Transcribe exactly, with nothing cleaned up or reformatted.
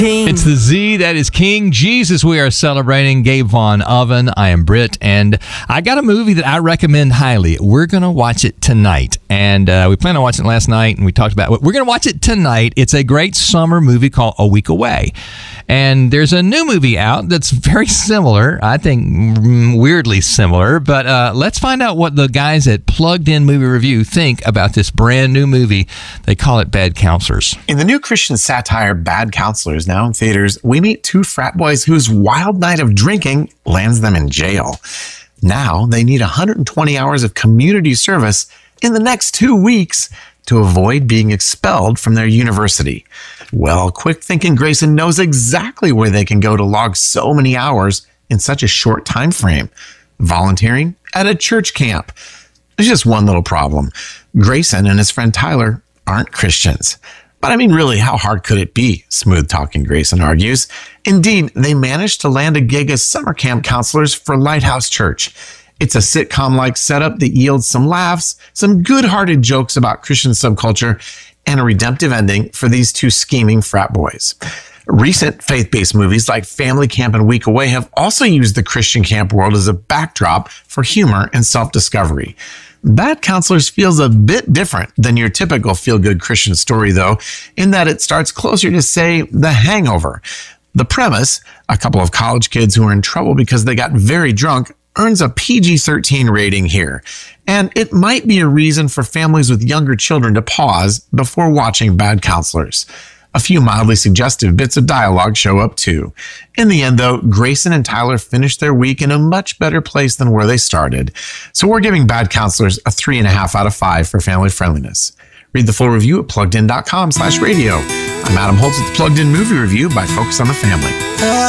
It's the Z, that is King Jesus. We are celebrating Gabe Von Oven. I am Britt, and I got a movie that I recommend highly. We're going to watch it tonight, and uh, we planned on watching it last night, and we talked about it. We're going to watch it tonight. It's a great summer movie called A Week Away, and there's a new movie out that's very similar, I think mm, weirdly similar, but uh, let's find out what the guys at Plugged In Movie Review think about this brand new movie. They call it Bad Counselors. In the new Christian satire Bad Counselors, now in theaters, we meet two frat boys whose wild night of drinking lands them in jail. Now they need one hundred twenty hours of community service in the next two weeks to avoid being expelled from their university. Well, quick-thinking Grayson knows exactly where they can go to log so many hours in such a short time frame. Volunteering at a church camp. There's just one little problem. Grayson and his friend Tyler aren't Christians. But I mean, really, how hard could it be? Smooth-talking Grayson argues. Indeed, they managed to land a gig as summer camp counselors for Lighthouse Church. It's a sitcom-like setup that yields some laughs, some good-hearted jokes about Christian subculture, and a redemptive ending for these two scheming frat boys. Recent faith-based movies like Family Camp and Week Away have also used the Christian camp world as a backdrop for humor and self-discovery. Bad Counselors feels a bit different than your typical feel-good Christian story, though, in that it starts closer to, say, The Hangover. The premise, a couple of college kids who are in trouble because they got very drunk, earns a P G thirteen rating here. And it might be a reason for families with younger children to pause before watching Bad Counselors. A few mildly suggestive bits of dialogue show up too. In the end, though, Grayson and Tyler finished their week in a much better place than where they started. So we're giving Bad Counselors a three and a half out of five for family friendliness. Read the full review at pluggedin.com slash radio. I'm Adam Holtz with the Plugged In Movie Review by Focus on the Family.